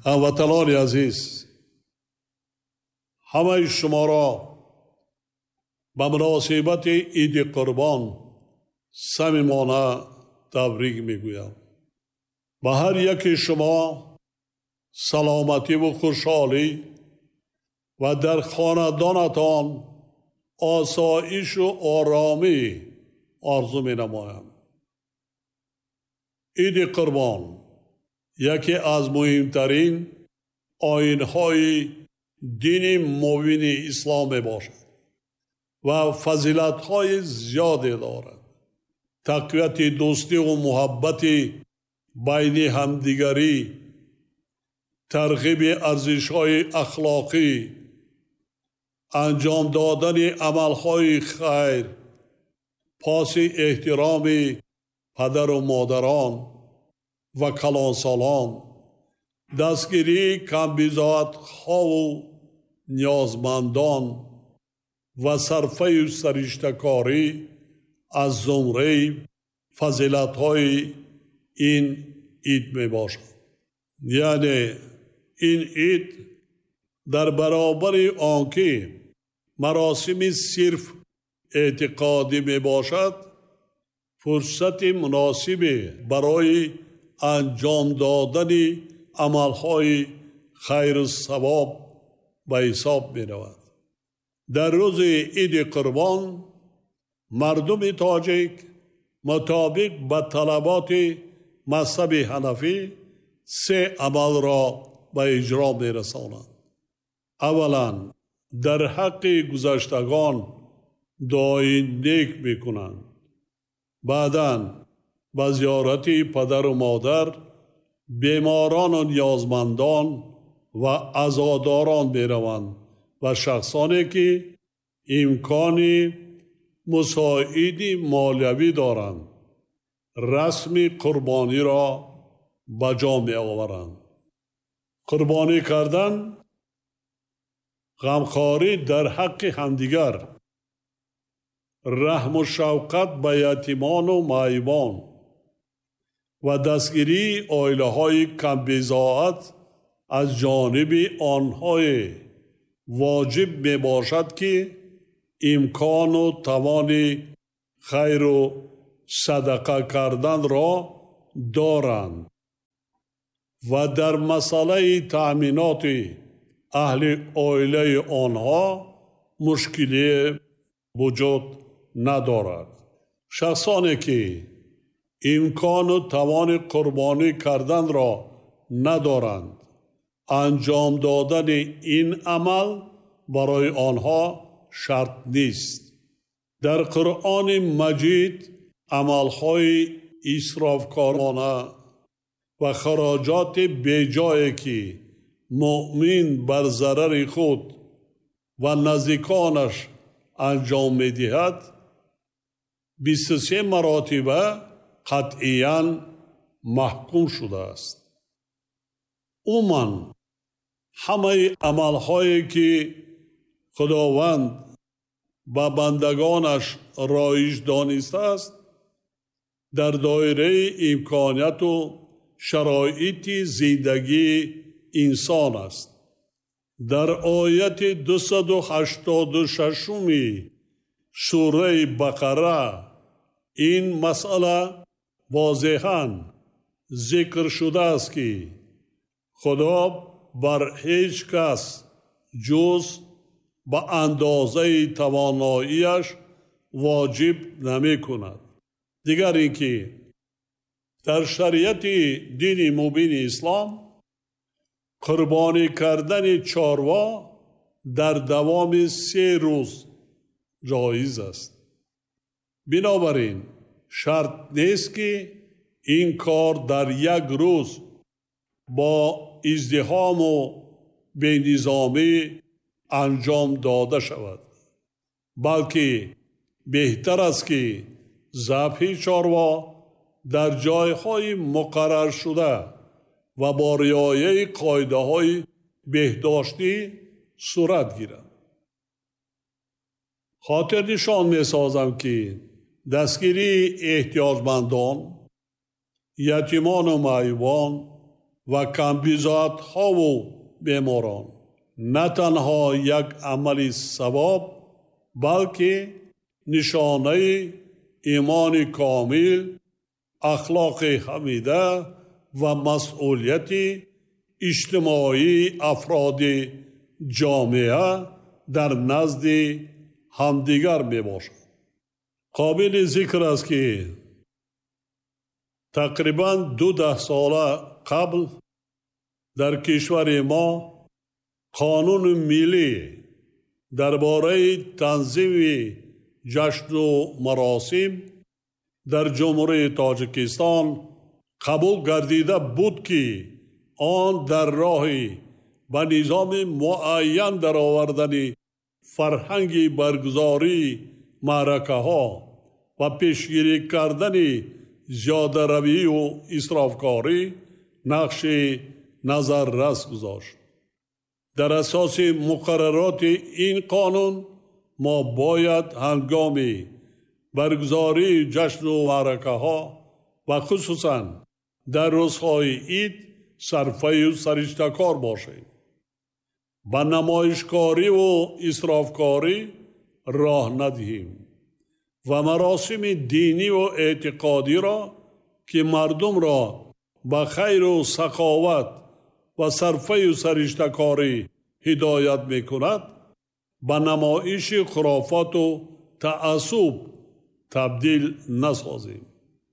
هموطنان عزیز، همه شما را به مناسبت عید قربان صمیمانه تبریک میگویم. به هر یک شما سلامتی و خوشحالی و در خاندانتان آسایش و آرامی آرزو می نمایم. عید قربان یکی از مهمترین آیین‌های دین مبین اسلام باشد و فضیلت‌های زیادی دارد. تقویت دوستی و محبت بین همدیگری، ترغیب ارزش‌های اخلاقی، انجام دادن عمل‌های خیر، پاس احترام پدر و مادران و کلانسالان، دستگیری کمبزاعت‌ها و نیازمندان و صرفه سرشته‌کاری از زمره فضیلت‌های این عید می باشد. یعنی این عید در برابر آنکه مراسم صرف اعتقادی می باشد، فرصت مناسب برای انجام دادن عملهای خیر و ثواب به حساب می رود. در روز عید قربان مردم تاجیک مطابق به طلبات مذهب حنفی 3 عمل را به اجرا می رسانند. اولا در حق گذشتگان دعای نیک می کنند. بعداً به زیارت پدر و مادر، بیماران و نیازمندان و عزاداران می روند و شخصانی که امکان مساعد مالیوی دارند رسم قربانی را به جا می آورند. قربانی کردن غمخواری در حق همدیگر، رحم و شفقت به یتیمان و معیوبان و دستگیری عائله‌های کمبضاعت از جانب آنهای واجب می باشد که امکان و توان خیر و صدقه کردن را دارند و در مسئله تأمینات اهل عائله آنها مشکلی وجود ندارد. شخصانی که امکان و توان قربانی کردن را ندارند، انجام دادن این عمل برای آنها شرط نیست. در قرآن مجید عملهای اسرافکارانه و خراجات بیجایی که مؤمن بر ضرر خود و نزدیکانش انجام می دهد 23 مراتبه قطعیاً محکوم شده است. عموماً همه عملهایی که خداوند با بندگانش رایج دانسته است در دایره امکانیت و شرایط زندگی انسان است. در آیت 286 سوره بقره این مسئله واضحاً ذکر شده است که خدا بر هیچ کس جز به اندازه تواناییش واجب نمی کند. دیگر اینکه در شریعت دین مبین اسلام قربانی کردن چاروا در دوام 3 روز جایز است. بنابراین شرط نیست که این کار در یک روز با ازدحام و بینظامی انجام داده شود، بلکه بهتر است که ذبح چاروا در جایهای مقرر شده و با رعایت قاعده‌های بهداشتی صورت گیرد. خاطر نشان می سازم که دستگیری احتیاجمندان، یتیمان و معیوبان و کمبیزات ها و بیماران. نه تنها یک عمل ثواب بلکه نشانه ایمان کامل، اخلاق حمیده و مسئولیت اجتماعی افراد جامعه در نزد همدیگر می باشد. قابل ذکر است که تقریباً 12 سال قبل در کشور ما قانون ملی درباره تنظیم جشن و مراسم در جمهوری تاجیکستان قبول گردیده بود که آن در راه به نظام معین در آوردن فرهنگ برگزاری معرکه ها و پیشگیری کردن زیاده روی و اسرافکاری نقش نظررس گذاشت. در اساس مقررات این قانون ما باید هنگام برگزاری جشن و معرکه ها و خصوصا در روزهای عید صرفه و سرشتکار باشیم. به نمایشکاری و اسرافکاری راه ندهیم و مراسم دینی و اعتقادی را که مردم را به خیر و سخاوت و صرفه و سرشتکاری هدایت می کند به نمایش خرافات و تعصب تبدیل نسازیم.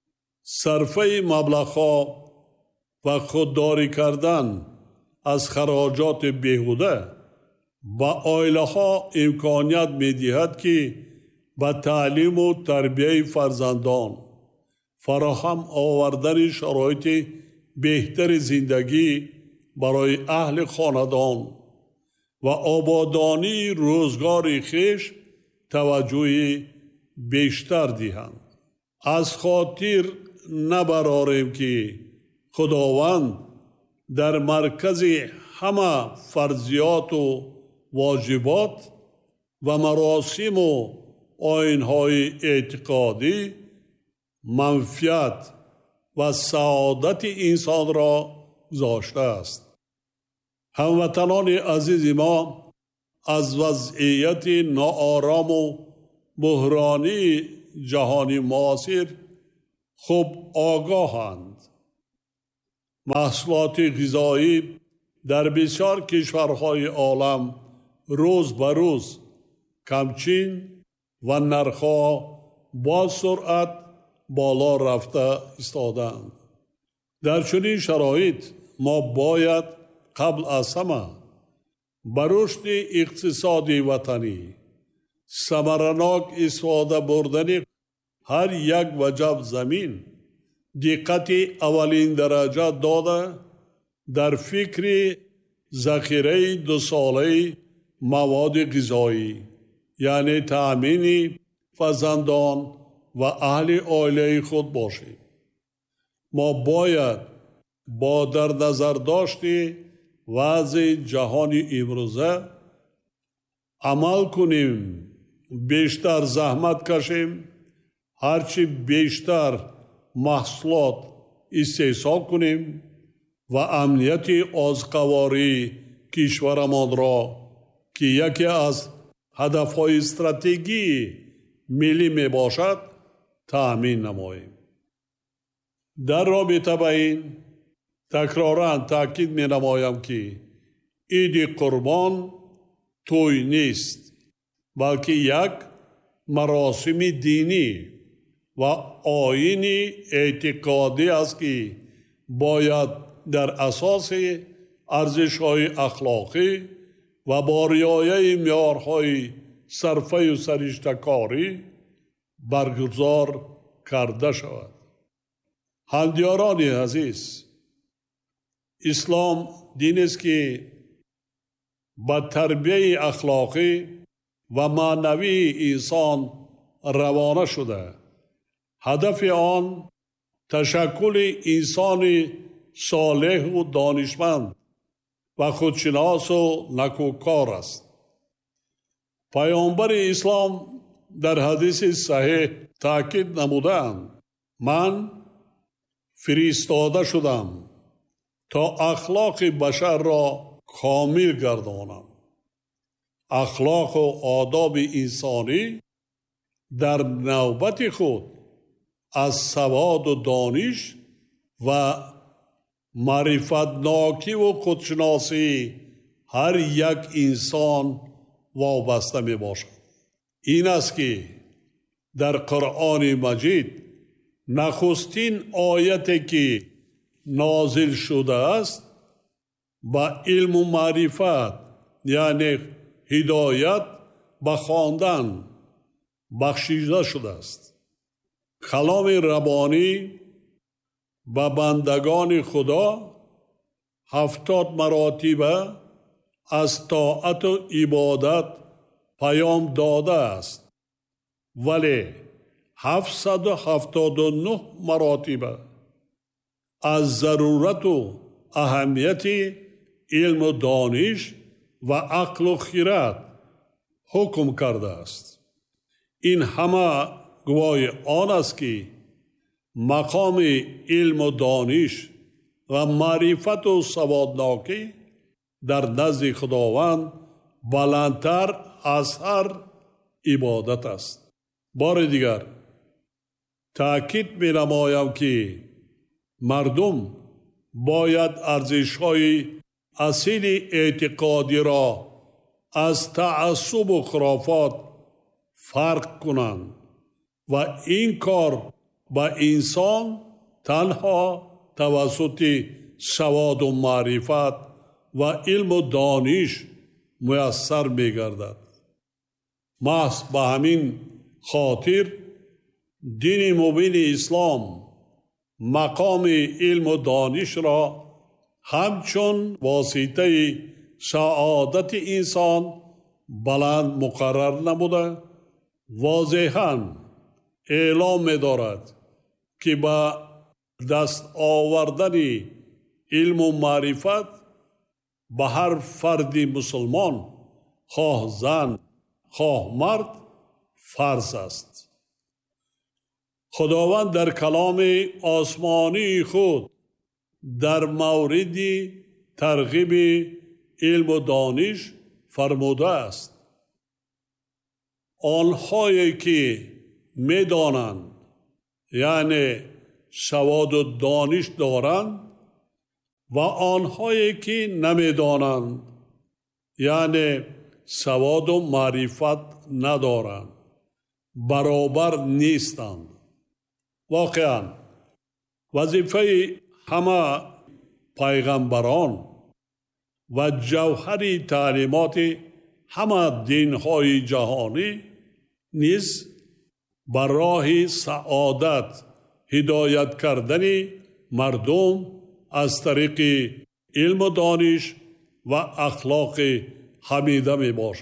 صرفه مبلغ‌ها و خودداری کردن از خراجات بیهوده به عائله‌ها امکانیت می‌دهد که به تعلیم و تربیت فرزندان، فراهم آوردن شرایط بهتر زندگی برای اهل خاندان و آبادانی روزگار خویش توجه بیشتر دهند. از خاطر نبراریم که خداوند در مرکز همه فرضیات و واجبات و مراسم و آیین‌های اعتقادی منفعت و سعادت انسان را گذاشته است. هموطنان عزیز ما از وضعیت ناآرام و بحرانی جهانی معاصر خوب آگاهند. محصولات غذایی در بسیار کشورهای عالم روز به روز کمچین و نرخ‌ها با سرعت بالا رفته ایستادند. در چنین شرایط ما باید قبل از همه به رشد اقتصادی وطنی ثمرناک استفاده بردن هر یک وجب زمین دقت اولین درجه داده در فکر ذخیره 2 ساله مواد غذایی، یعنی تأمین فرزندان و اهل عائله خود باشیم. ما باید با در نظر داشت وضع جهانی امروزه عمل کنیم، بیشتر زحمت کشیم، هرچی بیشتر محصولات استحصال کنیم و امنیت آذقواری کشورمان را که یکی از هدفهای استراتژی ملی می باشد تأمین نماییم. در رابطه با این تکراراً تاکید می نمایم که عید قربان توی نیست، بلکه یک مراسم دینی و آیین اعتقادی است که باید در اساس ارزش‌های اخلاقی و با رعایت معیارهای صرفه و سرشتکاری برگزار کرده شود. همدیاران عزیز، اسلام دین است که با تربیت اخلاقی و معنوی انسان روانه شده. هدف آن تشکل انسان صالح و دانشمند و خودشناس و نکوکار است. پیامبر اسلام در حدیث صحیح تاکید نمودند: من فرستاده شدم تا اخلاق بشر را کامل گردانم. اخلاق و آداب انسانی در نوبت خود از سواد و دانش و معرفتناکی و خودشناسی هر یک انسان وابسته می باشد. این است که در قرآن مجید نخستین آیتی که نازل شده است با علم و معرفت یعنی هدایت به خواندن بخشیده شده است. کلام ربانی به بندگان خدا 70 مراتبه از طاعت و عبادت پیام داده است، ولی 779 مراتبه از ضرورت و اهمیت علم و دانش و عقل و خرد حکم کرده است. این همه گواه آن است که مقام علم و دانش و معرفت و سوادناکی در نزد خداوند بلندتر از هر عبادت است. بار دیگر تأکید می نمایم که مردم باید ارزش‌های اصیل اعتقادی را از تعصب و خرافات فرق کنند و این کار با انسان تنها توسط سواد و معرفت و علم و دانش میسر می گردد. محض به همین خاطر دین مبین اسلام مقام علم و دانش را همچون واسطه سعادت انسان بلند مقرر نموده، واضحاً اعلام می دارد که با دست آوردن علم و معرفت به هر فرد مسلمان خواه زن خواه مرد فرض است. خداوند در کلام آسمانی خود در مورد ترغیب علم و دانش فرموده است: آنهایی که می دانند یعنی سواد و دانش دارند و آنهایی که نمی دانند یعنی سواد و معرفت ندارند برابر نیستند. واقعا وظیفه همه پیغمبران و جوهر تعلیمات همه دین‌های جهانی نیز بر راه سعادت هدایت کردن مردم از طریق علم و دانش و اخلاق حمیده می باشد.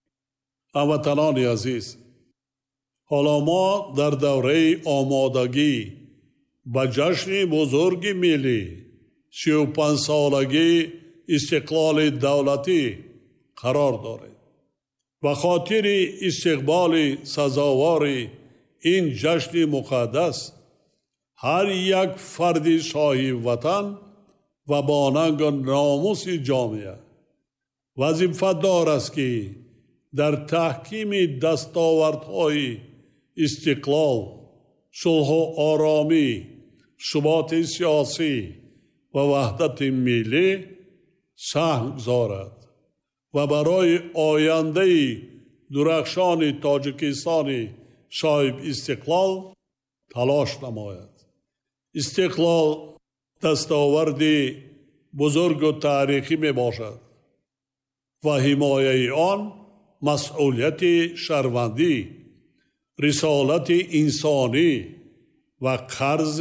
هموطنان عزیز، حالا ما در دوره آمادگی به جشن بزرگ ملی 35 سالگی استقلال دولتی قرار داریم. به خاطر استقبال سزاوار این جشن مقدس هر یک فرد صاحب وطن و باننگ ناموس جامعه وظیفه دار است که در تحکیم دستاوردهای استقلال، صلح و آرامی، ثبات سیاسی و وحدت ملی سهم گذارد و برای آینده درخشان تاجیکستان صاحب استقلال تلاش نماید. استقلال دستاورد بزرگ و تاریخی می باشد و حمایه آن مسئولیت شهروندی، رسالت انسانی و قرض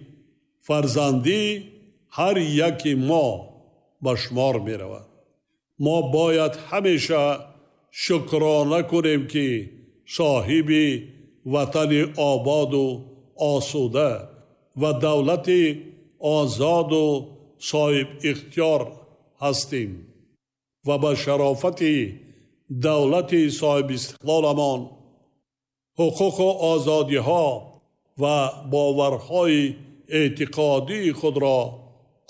فرزندی هر یک ما به شمار می رود. ما باید همیشه شکرانه کنیم که صاحب وطن آباد و آسوده و دولت آزاد و صاحب اختیار هستیم و به شرافت دولت صاحب استقلالمان حقوق و آزادی ها و باورهای اعتقادی خود را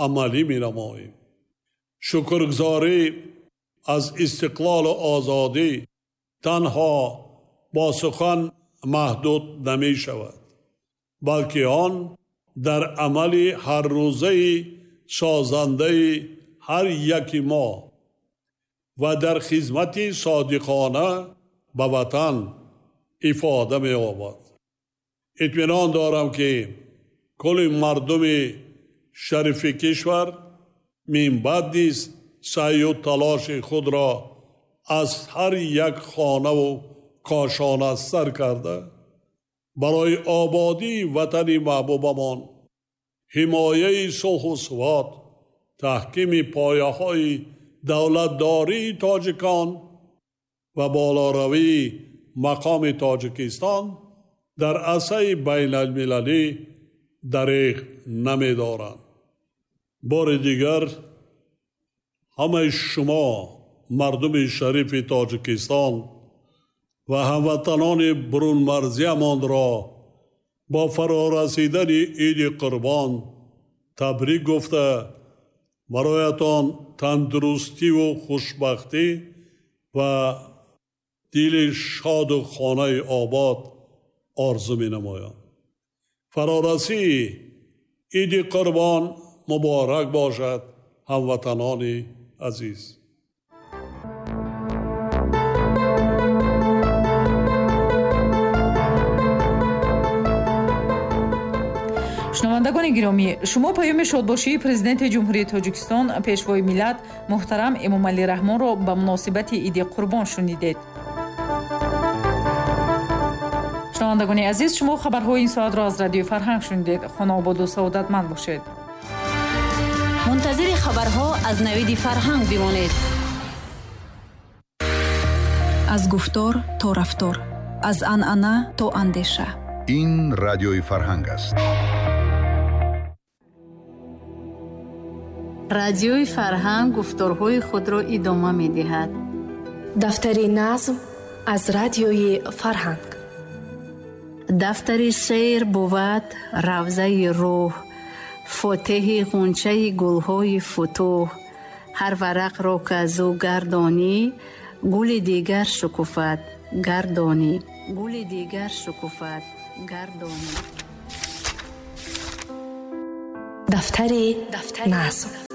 عملی می نماییم. شکرگزاری از استقلال و آزادی تنها با سخن محدود نمی شود، بلکه آن در عمل هر روزه سازنده هر یک ما و در خدمت صادقانه به وطن افاده می یابد. اطمینان دارم که کل مردم شریف کشور من بعد نیز سعی و تلاش خود را از هر یک خانه و کاشانه سر کرده برای آبادی وطن محبوبمان، حمایه صلح و ثبات، تحکیم پایه‌های دولتداری تاجیکان و بالاروی مقام تاجیکستان در عرصه بین المللی دریغ نمی دارند. بار دیگر همه شما مردم شریف تاجیکستان و هموطنان برون مرزیمان را با فرارسیدن عید قربان تبریک گفته برایتان تندرستی و خوشبختی و دل شاد و خانه آباد آرزو می نمایم. فرارسی عید قربان مبارک باشد هموطنان عزیز. شنوندگان گرامی، شما پیام شادباشی پرزیدنت جمهوری تاجیکستان پیشوای ملت محترم امامعلی رحمان را به مناسبت عید قربان شنیدید. شنوندگان عزیز، شما خبرهای این ساعت را از رادیو فرهنگ شنیدید. خانه آباد و سعادتمند باشید. منتظر خبرها از نوید فرهنگ بمانید. از گفتار تا رفتار، از عنعنه تا اندیشه. این رادیوی فرهنگ است. رادیوی فرهنگ گفتارهای خود را ادامه می دهد. دفتر نظم از رادیوی فرهنگ. دفتر سیر بود روضه روح، فاتح غنچه گلهای فتوح. هر ورق را که از او گردانی، گل دیگر شکفت گردانی. گل دیگر شکفت گردانی. دفتر نظم.